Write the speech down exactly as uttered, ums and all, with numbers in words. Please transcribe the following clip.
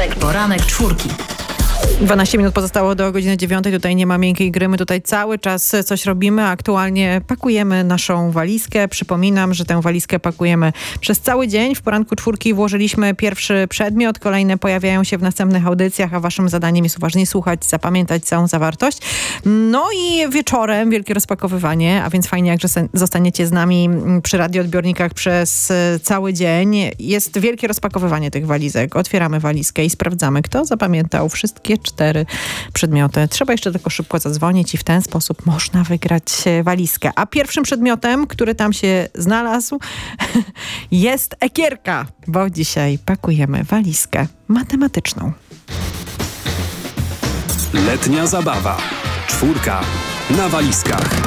Poranek, poranek czwórki. dwanaście minut pozostało do godziny dziewiątej. Tutaj nie ma miękkiej gry. My tutaj cały czas coś robimy. Aktualnie pakujemy naszą walizkę. Przypominam, że tę walizkę pakujemy przez cały dzień. W poranku czwórki włożyliśmy pierwszy przedmiot. Kolejne pojawiają się w następnych audycjach, a waszym zadaniem jest uważnie słuchać, zapamiętać całą zawartość. No i wieczorem wielkie rozpakowywanie, a więc fajnie, jak zostaniecie z nami przy radioodbiornikach przez cały dzień. Jest wielkie rozpakowywanie tych walizek. Otwieramy walizkę i sprawdzamy, kto zapamiętał wszystkie cztery przedmioty. Trzeba jeszcze tylko szybko zadzwonić i w ten sposób można wygrać walizkę. A pierwszym przedmiotem, który tam się znalazł, jest ekierka, bo dzisiaj pakujemy walizkę matematyczną. Letnia zabawa. Czwórka na walizkach.